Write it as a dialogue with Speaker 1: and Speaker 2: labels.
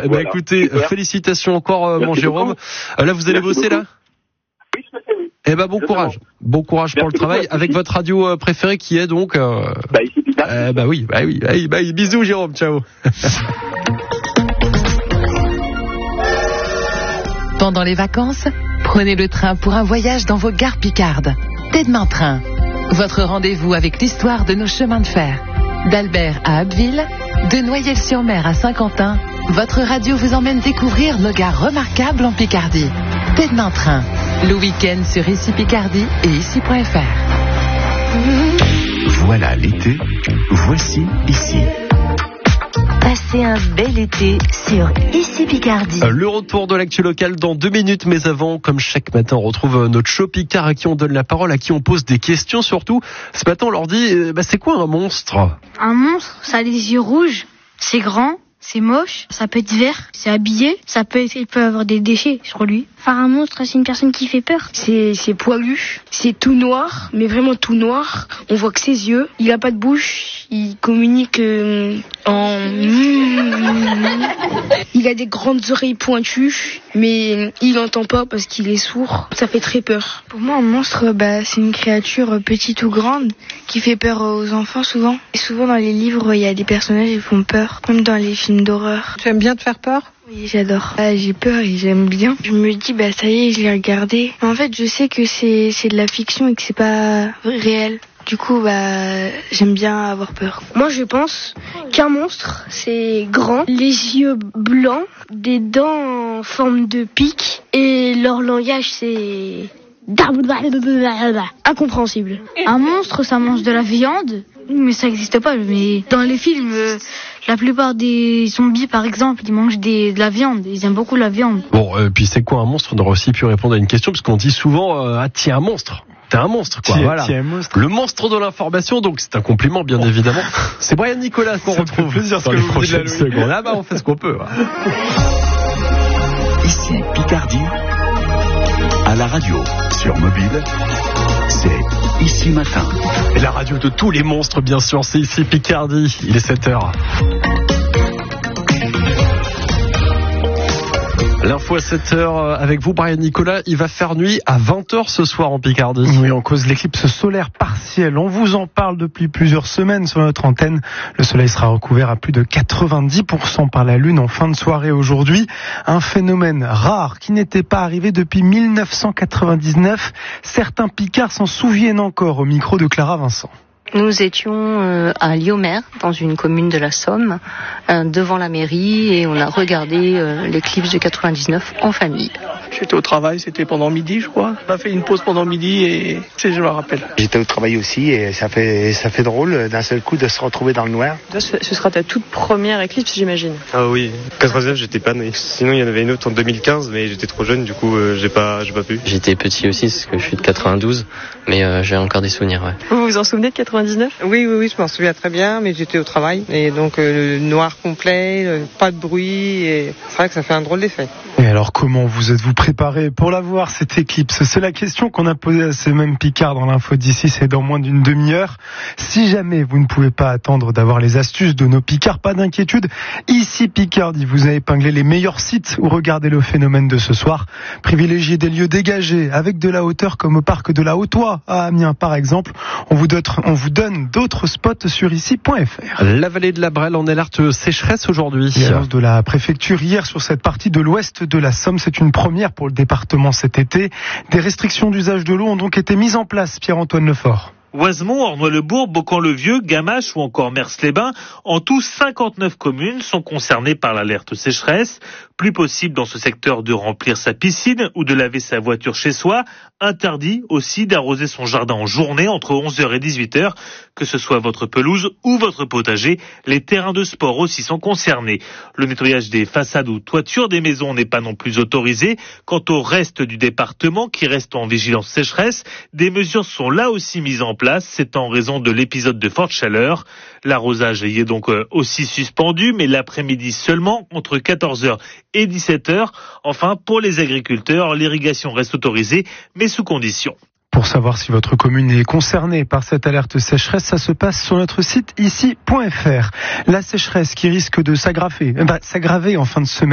Speaker 1: Voilà. Écoutez, super. Félicitations encore, mon Jérôme. Là, vous allez bosser, là ?
Speaker 2: Oui, je sais, oui.
Speaker 1: Eh ben, bon courage. Bon courage pour le travail. Avec votre radio préférée qui est donc...
Speaker 2: ici, Picardie.
Speaker 1: Oui. Bisous, Jérôme. Ciao.
Speaker 3: Pendant les vacances, prenez le train pour un voyage dans vos gares picardes. Demain Train. Votre rendez-vous avec l'histoire de nos chemins de fer. D'Albert à Abbeville, de Noyelles-sur-Mer à Saint-Quentin, votre radio vous emmène découvrir nos gares remarquables en Picardie. Demain Train. Le week-end sur Ici Picardie et ici.fr.
Speaker 4: Voilà l'été, voici Ici.
Speaker 5: Passez un bel été sur Ici Picardie.
Speaker 1: Le retour de l'actu locale dans 2 minutes, mais avant, comme chaque matin, on retrouve notre show Picard à qui on donne la parole, à qui on pose des questions surtout. Ce matin, on leur dit, c'est quoi un monstre ?
Speaker 6: Un monstre, ça a des yeux rouges, c'est grand, c'est moche, ça peut être vert, c'est habillé, il peut avoir des déchets sur lui.
Speaker 7: Enfin, un monstre, c'est une personne qui fait peur.
Speaker 8: C'est poilu, c'est tout noir, mais vraiment tout noir. On voit que ses yeux, il a pas de bouche, il communique en... Il a des grandes oreilles pointues, mais il n'entend pas parce qu'il est sourd. Ça fait très peur.
Speaker 9: Pour moi, un monstre, c'est une créature petite ou grande qui fait peur aux enfants souvent. Et souvent dans les livres, il y a des personnages qui font peur, même dans les films d'horreur.
Speaker 10: Tu aimes bien te faire peur ?
Speaker 9: Oui, j'adore. J'ai peur et j'aime bien. Je me dis, ça y est, je l'ai regardé. En fait, je sais que c'est de la fiction et que c'est pas réel. Du coup, j'aime bien avoir peur.
Speaker 8: Moi, je pense qu'un monstre, c'est grand, les yeux blancs, des dents en forme de pic, et leur langage, c'est... incompréhensible.
Speaker 6: Un monstre, ça mange de la viande, mais ça n'existe pas. Mais dans les films, la plupart des zombies, par exemple, ils mangent de la viande. Ils aiment beaucoup la viande.
Speaker 1: Bon, puis c'est quoi un monstre ? On aurait aussi pu répondre à une question, parce qu'on dit souvent, tiens, un monstre. T'es un monstre, quoi. Voilà. Le monstre de l'information, donc c'est un compliment, bien évidemment. C'est Brian Nicolas qu'on retrouve dans les prochaines secondes. Là, on fait ce qu'on peut.
Speaker 4: Ici Picardie, à la radio, sur mobile, c'est Ici Matin.
Speaker 1: Et la radio de tous les monstres, bien sûr, c'est Ici Picardie. Il est 7h. L'info à 7h avec vous, Brian Nicolas. Il va faire nuit à 20h ce soir en Picardie.
Speaker 11: Oui, en cause de l'éclipse solaire partielle. On vous en parle depuis plusieurs semaines sur notre antenne. Le soleil sera recouvert à plus de 90% par la lune en fin de soirée aujourd'hui. Un phénomène rare qui n'était pas arrivé depuis 1999. Certains Picards s'en souviennent encore au micro de Clara Vincent.
Speaker 12: Nous étions à Liomer, dans une commune de la Somme, devant la mairie, et on a regardé l'éclipse de 99 en famille.
Speaker 13: J'étais au travail, c'était pendant midi, je crois. On a fait une pause pendant midi et je me rappelle.
Speaker 14: J'étais au travail aussi et ça fait drôle d'un seul coup de se retrouver dans le noir.
Speaker 10: Ce sera ta toute première éclipse, j'imagine.
Speaker 15: Ah oui, 99, j'étais pas né. Sinon, il y en avait une autre en 2015, mais j'étais trop jeune, du coup, j'ai pas pu.
Speaker 16: J'étais petit aussi, parce que je suis de 92, mais j'ai encore des souvenirs, ouais.
Speaker 10: Vous vous en souvenez de 99 ?
Speaker 17: Oui, je m'en souviens très bien, mais j'étais au travail. Et donc, le noir complet, pas de bruit, et c'est vrai que ça fait un drôle d'effet.
Speaker 11: Et alors, comment vous êtes-vous préparé pour la voir, cette éclipse ? C'est la question qu'on a posée à ces mêmes Picards dans l'info d'ici, c'est dans moins d'une demi-heure. Si jamais vous ne pouvez pas attendre d'avoir les astuces de nos Picards, pas d'inquiétude. Ici Picardie, vous a épinglé les meilleurs sites où regarder le phénomène de ce soir. Privilégiez des lieux dégagés, avec de la hauteur, comme au parc de la Haute-Oie, à Amiens par exemple. On vous donne d'autres spots sur ici.fr.
Speaker 1: La vallée de la Brelle en alerte sécheresse aujourd'hui.
Speaker 11: L'annonce de la préfecture hier sur cette partie de l'ouest de la Somme, c'est une première pour le département cet été. Des restrictions d'usage de l'eau ont donc été mises en place, Pierre-Antoine Lefort.
Speaker 18: Oisemont, Ornois-le-Bourg, Beaucamp-le-Vieux, Gamaches ou encore Mers-les-Bains, en tout 59 communes sont concernées par l'alerte sécheresse. Plus possible dans ce secteur de remplir sa piscine ou de laver sa voiture chez soi. Interdit aussi d'arroser son jardin en journée entre 11h et 18h, que ce soit votre pelouse ou votre potager. Les terrains de sport aussi sont concernés. Le nettoyage des façades ou toitures des maisons n'est pas non plus autorisé. Quant au reste du département qui reste en vigilance sécheresse, des mesures sont là aussi mises en place. C'est en raison de l'épisode de forte chaleur. L'arrosage y est donc aussi suspendu, mais l'après-midi seulement entre 14h et 17h. Enfin, pour les agriculteurs, l'irrigation reste autorisée, mais sous condition.
Speaker 11: Pour savoir si votre commune est concernée par cette alerte sécheresse, ça se passe sur notre site ici.fr. La sécheresse qui risque de s'aggraver en fin de semaine.